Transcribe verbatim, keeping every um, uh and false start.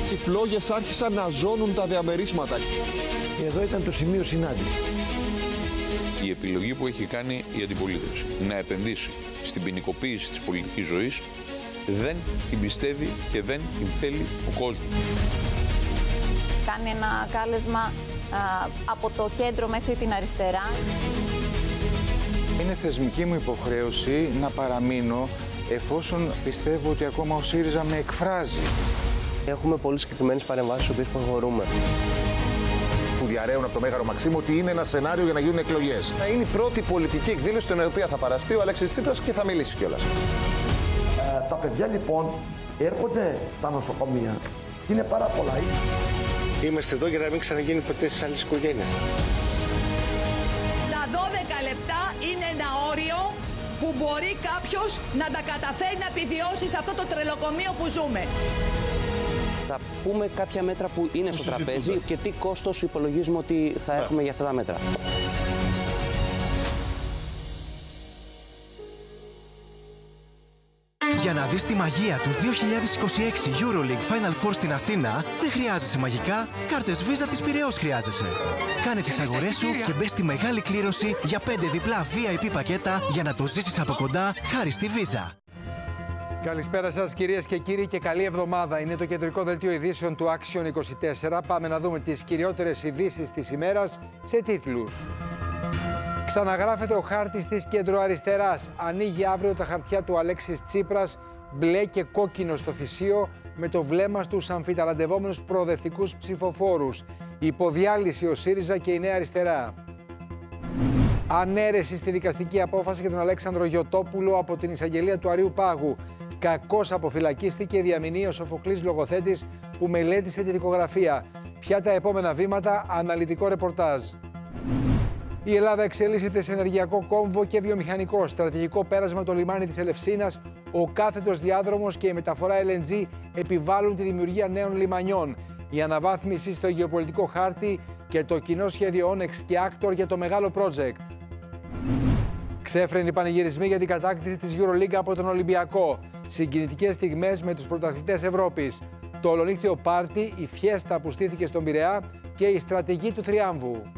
οι φλόγες άρχισαν να ζώνουν τα διαμερίσματα. Εδώ ήταν το σημείο συνάντησης. Η επιλογή που έχει κάνει η αντιπολίτευση να επενδύσει στην ποινικοποίηση της πολιτικής ζωής δεν την πιστεύει και δεν την θέλει ο κόσμος. Κάνει ένα κάλεσμα α, από το κέντρο μέχρι την αριστερά. Είναι θεσμική μου υποχρέωση να παραμείνω εφόσον πιστεύω ότι ακόμα ο ΣΥΡΙΖΑ με εκφράζει. Έχουμε πολύ συγκεκριμένες παρεμβάσεις στις οποίες προχωρούμε. Που διαρρέουν από το Μέγαρο Μαξίμου ότι είναι ένα σενάριο για να γίνουν εκλογές. Είναι η πρώτη πολιτική εκδήλωση στην οποία θα παραστεί ο Αλέξης Τσίπρας και θα μιλήσει κιόλας. Ε, τα παιδιά λοιπόν έρχονται στα νοσοκομεία. Είναι πάρα πολλά. Είμαστε εδώ για να μην ξαναγίνει ποτέ στις άλλες οικογένειες. Τα δώδεκα λεπτά είναι ένα όριο που μπορεί κάποιος να τα καταφέρει να επιβιώσει σε αυτό το τρελοκομείο που ζούμε. Θα πούμε κάποια μέτρα που είναι στο τραπέζι και τι κόστος υπολογίζουμε ότι θα έχουμε για αυτά τα μέτρα. Για να δεις τη μαγεία του δύο χιλιάδες είκοσι έξι EuroLeague Final Four στην Αθήνα, δεν χρειάζεσαι μαγικά, κάρτες Visa της Πειραιώς χρειάζεσαι. Κάνε τις αγορές σου και μπες στη μεγάλη κλήρωση για πέντε διπλά βι άι πι πακέτα για να το ζήσεις από κοντά χάρη στη Visa. Καλησπέρα σας κυρίες και κύριοι και καλή εβδομάδα. Είναι το κεντρικό δελτίο ειδήσεων του Action είκοσι τέσσερα. Πάμε να δούμε τις κυριότερες ειδήσεις της ημέρας σε τίτλους. Ξαναγράφεται ο χάρτης της κεντροαριστεράς. Ανοίγει αύριο τα χαρτιά του Αλέξης Τσίπρας, μπλε και κόκκινο στο θυσίο, με το βλέμμα στους αμφιταλαντευόμενους προοδευτικούς ψηφοφόρους. Υποδιάλυση ο ΣΥΡΙΖΑ και η Νέα Αριστερά. Ανέρεση στη δικαστική απόφαση για τον Αλέξανδρο Γιωτόπουλο από την εισαγγελία του Αρείου Πάγου. Κακώς αποφυλακίστηκε, διαμηνύει ο Σοφοκλής λογοθέτης που μελέτησε τη δικογραφία. Ποια τα επόμενα βήματα, αναλυτικό ρεπορτάζ. Η Ελλάδα εξελίσσεται σε ενεργειακό κόμβο και βιομηχανικό. Στρατηγικό πέρασμα το λιμάνι της Ελευσίνας, ο κάθετος διάδρομος και η μεταφορά ελ εν τζι επιβάλλουν τη δημιουργία νέων λιμανιών. Η αναβάθμιση στο γεωπολιτικό χάρτη και το κοινό σχέδιο Onyx και Actor για το μεγάλο project. Ξέφρενοι πανηγυρισμοί για την κατάκτηση της EuroLeague από τον Ολυμπιακό. Συγκινητικές στιγμές με τους πρωταθλητές Ευρώπης. Το ολονύχτιο πάρτι, η φιέστα που στήθηκε στον Πειραιά και η στρατηγή του θριάμβου.